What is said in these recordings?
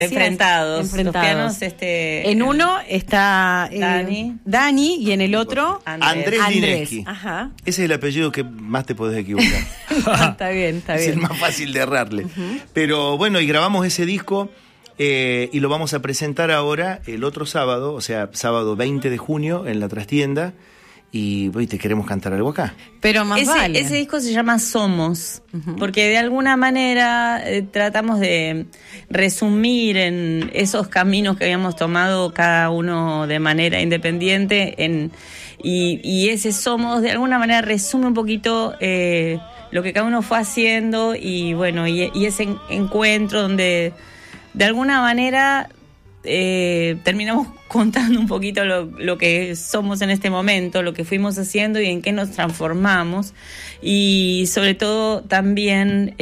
Enfrentados. Los pianos, en uno está Dani y en el otro Andrés Lineski. Ajá. Ese es el apellido que más te podés equivocar. Está bien. Es el más fácil de errarle. Pero bueno, y grabamos ese disco y lo vamos a presentar ahora el otro sábado, o sea, sábado 20 de junio en la trastienda. Y te queremos cantar algo acá. Pero más vale. Ese disco se llama Somos, porque de alguna manera tratamos de resumir en esos caminos que habíamos tomado cada uno de manera independiente y ese Somos de alguna manera resume un poquito lo que cada uno fue haciendo y bueno, y ese encuentro donde de alguna manera terminamos contando un poquito lo que somos en este momento, lo que fuimos haciendo y en qué nos transformamos y sobre todo también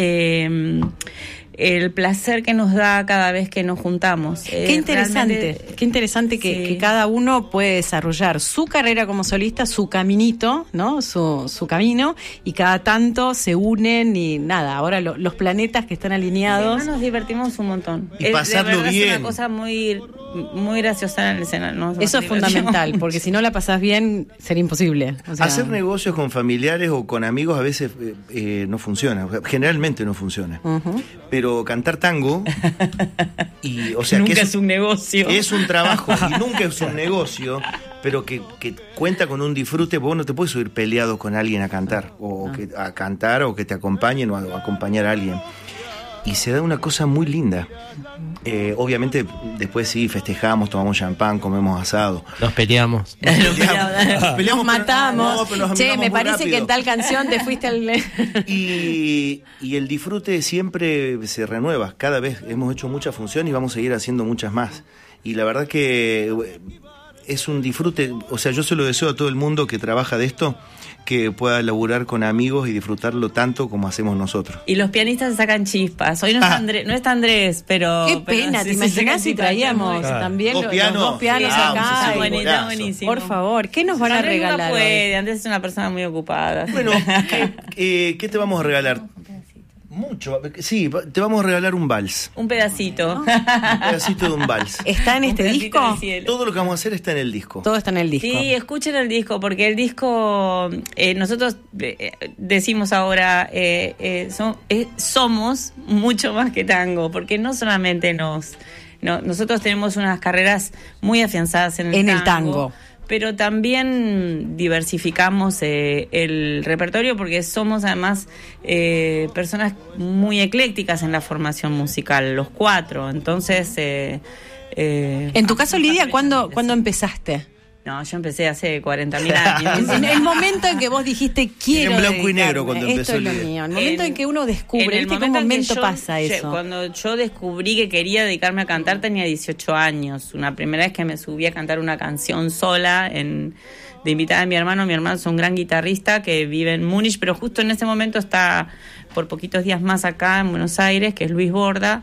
el placer que nos da cada vez que nos juntamos. Qué interesante que cada uno puede desarrollar su carrera como solista, su caminito, ¿no? Su camino, y cada tanto se unen y nada, ahora los planetas que están alineados. Nos divertimos un montón. Y pasarlo bien. Es una cosa muy graciosa en el escenario. Eso es fundamental, porque si no la pasás bien, sería imposible. O sea, hacer negocios con familiares o con amigos a veces no funciona, generalmente no funciona. Pero cantar tango y o sea nunca que es un negocio, es un trabajo y nunca es un negocio, pero que cuenta con un disfrute. Vos no te puedes subir peleado con alguien a cantar o que te acompañen o a acompañar a alguien. Y se da una cosa muy linda. Obviamente después sí festejamos, tomamos champán, comemos asado. Nos peleamos. Nos matamos. Pero nos che, me parece rápido. que en tal canción te fuiste al... y el disfrute siempre se renueva. Cada vez hemos hecho muchas funciones y vamos a seguir haciendo muchas más. Y la verdad que es un disfrute. O sea, yo se lo deseo a todo el mundo que trabaja de esto, que pueda laburar con amigos y disfrutarlo tanto como hacemos nosotros. Y los pianistas sacan chispas. Hoy no está Andrés, pero... Qué pena, ¿te imaginas si traíamos también los dos pianos acá? Está buenísimo. Por favor, ¿qué nos van a regalar? No puede, Andrés es una persona muy ocupada. Bueno, ¿qué te vamos a regalar? Mucho. Sí, te vamos a regalar un vals. Un pedacito. Un pedacito de un vals. ¿Está en este disco? Todo lo que vamos a hacer está en el disco. Todo está en el disco. Sí, escuchen el disco, porque el disco, nosotros decimos ahora, somos mucho más que tango, porque no solamente nosotros tenemos unas carreras muy afianzadas en el tango. Pero también diversificamos el repertorio porque somos además personas muy eclécticas en la formación musical, los cuatro. Entonces... en tu caso, Lidia, ¿cuándo empezaste? No, yo empecé hace 40.000 años. En el momento en que vos dijiste quiero en blanco y negro cuando empezó esto es lo mío. El momento en que uno descubre, ¿viste qué momento pasa eso? Cuando yo descubrí que quería dedicarme a cantar tenía 18 años. Una primera vez que me subí a cantar una canción sola de invitada de mi hermano. Mi hermano es un gran guitarrista que vive en Múnich, pero justo en ese momento está por poquitos días más acá en Buenos Aires, que es Luis Borda.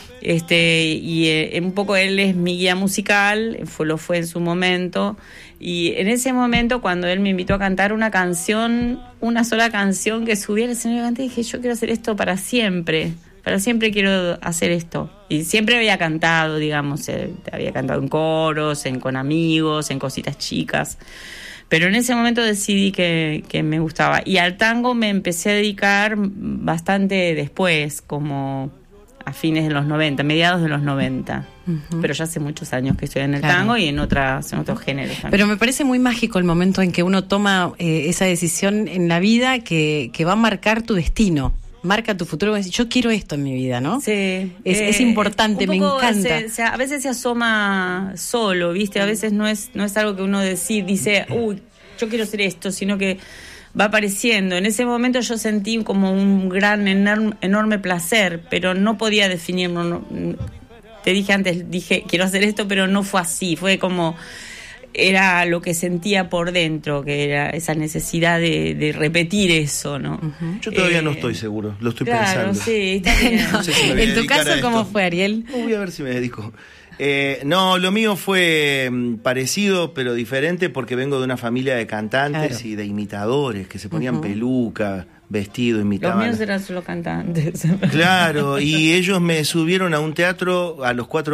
Un poco él es mi guía musical, lo fue en su momento, y en ese momento cuando él me invitó a cantar una sola canción que subí al escenario y canté, dije, yo quiero hacer esto para siempre quiero hacer esto. Y siempre había cantado, digamos, había cantado en coros, con amigos, en cositas chicas, pero en ese momento decidí que me gustaba, y al tango me empecé a dedicar bastante después, como a fines de los 90, mediados de los 90. Pero ya hace muchos años que estoy en el tango y en otros géneros también. Pero me parece muy mágico el momento en que uno toma esa decisión en la vida que va a marcar tu destino, marca tu futuro. Yo quiero esto en mi vida, ¿no? Sí. Es importante, me encanta. A veces se asoma solo, ¿viste? A veces no es algo que uno dice, yo quiero hacer esto, sino que va apareciendo. En ese momento yo sentí como un gran, enorme placer, pero no podía definirlo. Te dije antes, quiero hacer esto, pero no fue así. Fue como, era lo que sentía por dentro, que era esa necesidad de repetir eso, ¿no? Yo todavía no estoy seguro, lo estoy pensando. Sí, está bien. No sé si me voy a ¿En tu dedicar caso cómo fue, Ariel? Voy a ver si me dedico. No, lo mío fue parecido pero diferente porque vengo de una familia de cantantes y de imitadores que se ponían peluca, vestido, Los imitaban. míos eran solo cantantes. Claro, y ellos me subieron a un teatro a los 4